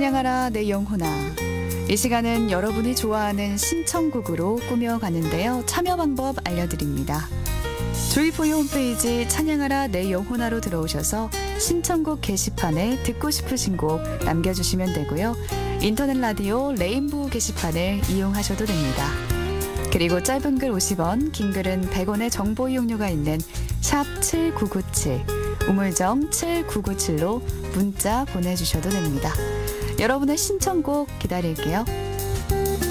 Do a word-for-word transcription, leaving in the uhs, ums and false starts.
찬양하라 내 영혼아. 이 시간은 여러분이 좋아하는 신청곡으로 꾸며가는데요. 참여 방법 알려드립니다. 조이포유 홈페이지 찬양하라 내 영혼아로 들어오셔서 신청곡 게시판에 듣고 싶으신 곡 남겨주시면 되고요. 인터넷 라디오 레인보우 게시판을 이용하셔도 됩니다. 그리고 짧은 글 오십 원, 긴 글은 백 원의 정보 이용료가 있는 샵 칠구구칠, 우물정 칠구구칠로 문자 보내주셔도 됩니다. 여러분의 신청곡 기다릴게요.